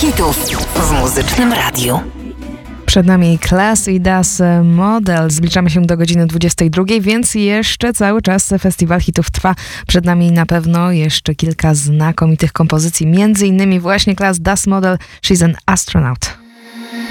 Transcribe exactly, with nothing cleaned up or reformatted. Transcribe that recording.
hitów w Muzycznym Radiu. Przed nami Class i Das Model. Zbliżamy się do godziny dwudziestej drugiej, więc jeszcze cały czas festiwal hitów trwa. Przed nami na pewno jeszcze kilka znakomitych kompozycji, między innymi właśnie Class, Das Model, She's an Astronaut.